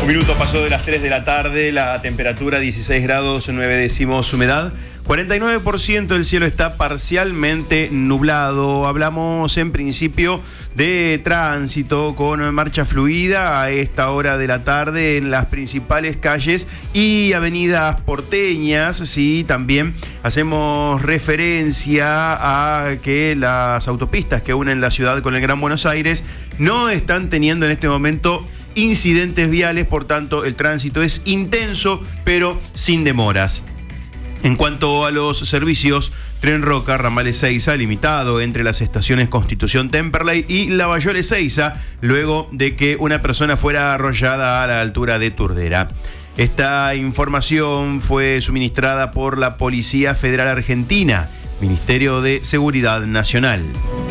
minuto pasó de las 3 de la tarde, la temperatura 16 grados 9 décimos, humedad 49%, el cielo está parcialmente nublado. Hablamos en principio de tránsito con marcha fluida a esta hora de la tarde en las principales calles y avenidas porteñas. Sí, también hacemos referencia a que las autopistas que unen la ciudad con el Gran Buenos Aires no están teniendo en este momento incidentes viales, por tanto el tránsito es intenso pero sin demoras. En cuanto a los servicios, Tren Roca, ramal Ezeiza, limitado entre las estaciones Constitución Temperley y Lavallol Ezeiza, luego de que una persona fuera arrollada a la altura de Turdera. Esta información fue suministrada por la Policía Federal Argentina, Ministerio de Seguridad Nacional.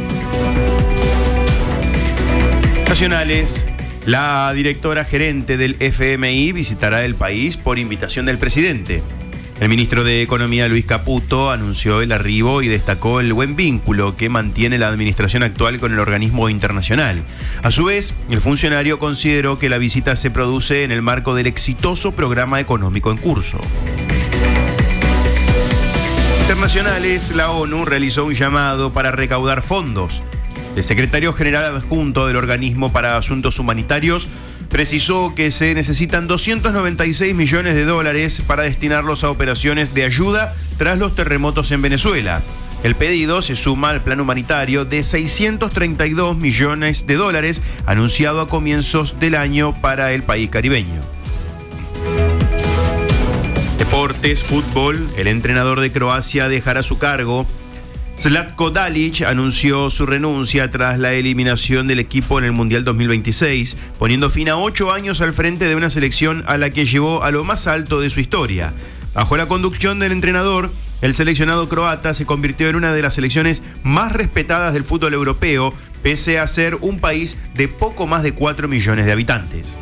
Nacionales. La directora gerente del FMI visitará el país por invitación del presidente. El ministro de Economía, Luis Caputo, anunció el arribo y destacó el buen vínculo que mantiene la administración actual con el organismo internacional. A su vez, el funcionario consideró que la visita se produce en el marco del exitoso programa económico en curso. Internacionales, la ONU realizó un llamado para recaudar fondos. El secretario general adjunto del Organismo para Asuntos Humanitarios precisó que se necesitan 296 millones de dólares para destinarlos a operaciones de ayuda tras los terremotos en Venezuela. El pedido se suma al plan humanitario de 632 millones de dólares anunciado a comienzos del año para el país caribeño. Deportes, fútbol, el entrenador de Croacia dejará su cargo. Zlatko Dalic anunció su renuncia tras la eliminación del equipo en el Mundial 2026, poniendo fin a 8 años al frente de una selección a la que llevó a lo más alto de su historia. Bajo la conducción del entrenador, el seleccionado croata se convirtió en una de las selecciones más respetadas del fútbol europeo, pese a ser un país de poco más de 4 millones de habitantes.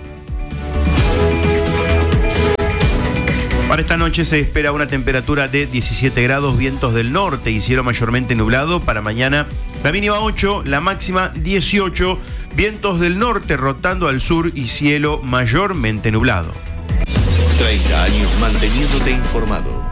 Para esta noche se espera una temperatura de 17 grados, vientos del norte y cielo mayormente nublado. Para mañana la mínima 8, la máxima 18, vientos del norte rotando al sur y cielo mayormente nublado. 30 años manteniéndote informado.